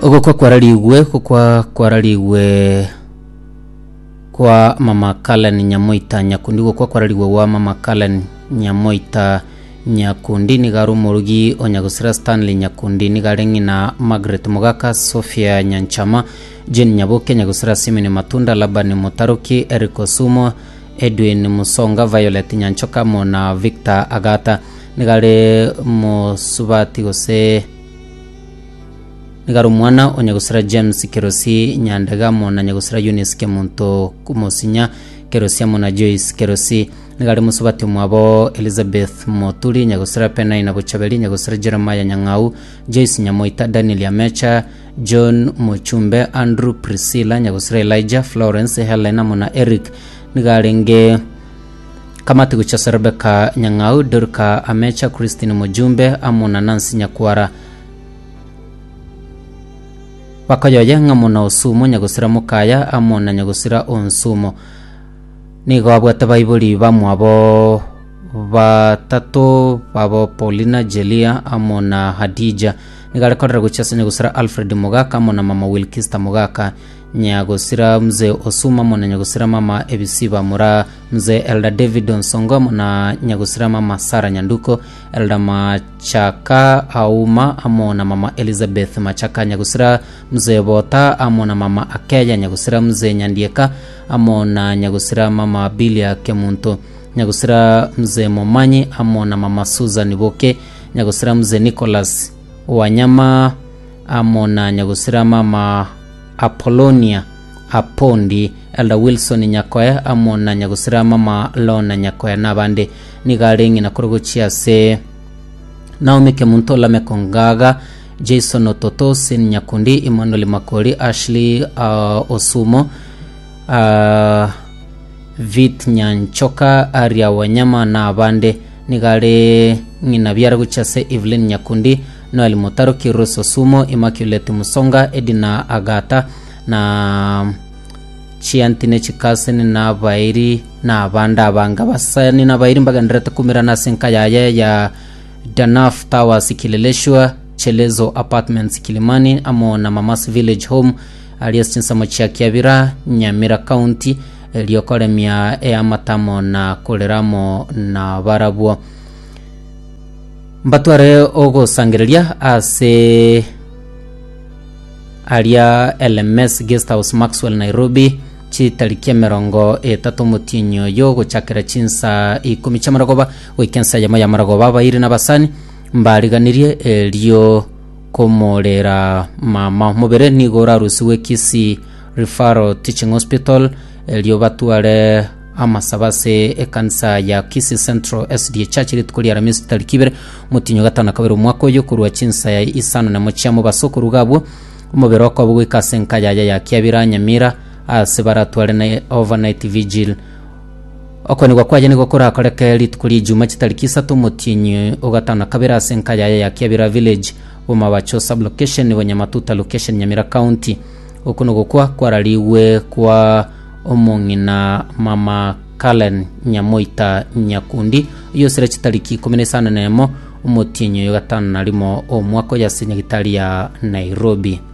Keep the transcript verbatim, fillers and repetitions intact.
Ugo kwa kwaraliwe kwa kwaraliwe kwa mama Kalen Nyamoita Nyakundi ugo kwa kwaraliwe wa mama Kalen Nyamoita Nyakundi ni garu murugi onyagusira Stanley Nyakundi ni garengi na Margaret Mugaka Sofia Nyanchama Jen Nyaboke nyagusira Simini Matunda Labani Mutaruki Eriko Sumo Edwin Musonga Violet Nyanchoka Mona Victor Agata ni gare musubati gose Nigaru mwana onyagusira James Kerosi Nyandaga mona nyagusira Eunice Kemunto Kumosinya Kerosi mona Joyce Kerosi Nigari musubati mwabo Elizabeth Motuli nyagusira Penai na Buchabeli nyagusira Jeremiah Nyangau Joyce Nyamoita Daniel Amecha John Muchumbe Andrew Priscilla nyagusira Elijah Florence Helena mona Eric nigarenge kamati gucha Rebecca Nyangau Durka Amecha Christine Mujumbe amona Nancy Nyakwara Wakayoya ngamona Osumo nyagusira Mukaya amona nyagusira Onsumo nigo abwata Bible bamwabo batatu babo Paulina Jelia amona Hadija nigare kodra guchasa nyagusira Alfred Mugaka amona mama Wilkista Mugaka nyagusira mze Osuma amona nyagusira mama Ebisiba Mura mze Elda David Onsongo amona nyagusira mama Sara Nyanduko Elda Machaka Auma amona mama Elizabeth Machaka nyagusira mze Bota amona mama Akeya nyagusira mze Nyandieka amona nyagusira mama Bilia Kemunto nyagusira mze Momanyi amona mama Susan Boke nyagusira mze Nicholas Wanyama amona nyagusira mama Apollonia Apondi Elda Wilson Nyakoya amona nyagusira mama Lona Nyakoya nabande nigarengi na kuruguchia se Naomi Kemunto la Mekongaga Jason Ototo Sin Nyakundi Emmanuel Makori Ashley uh, Osumo uh, Vit Nyanchoka Aria Wanyama na abande nigare ngina biara guchase Evelyn Nyakundi Noel Mutaro Kiroso Sumo Immaculate Musonga Edina Agata na Chiantine Chikasen na Bairi na abanda abanga basani na Bairi mbagandreta kumira na senkaya ya Danaf Tower Sikileleshwa Chelezo Apartments Kilimani amona Mamas Village Home alias Chinsamo Chia Kiabira Nyamira County Liokore mia ea matamo na koleramo na barabuo Mbatuare ogo sangerelia ase alia L M S Guest House Maxwell Nairobi chitalikia merongo etatu mutinyo yogo chakira chinsa ikumi cha maragoba wekensa yama ya maragoba bairi na basani mbariganirie elio komorera mama mubere nigora rusiwe Kisi Referral Teaching Hospital elio batuare amasabase ekansa ya Kisi Central S D A Church litukuli ya ramisi talikibere mutinyo gatana kabero mwako yo kuruwa chinsa ya isano na mochiamo basoko rugabo umubero wako abuwe kasenka ya ya Kiabira Nyamira asibara tuwale na overnight vigil oko ni kwa jeni gukora akoreka litukuli juma chitalikisa tu mutinyo ugatana kabera senka ya ya Kiabira village umawacho sub location ni Wanyamatuta location Nyamira County okuno gukwa kwaraliwe kwa omongina mama Kalen Nyamoita Nyakundi iyo sira chitaliki kumi na tano nemo umutinyo yogatana nalimo omwako ya Senyagitali ya Nairobi.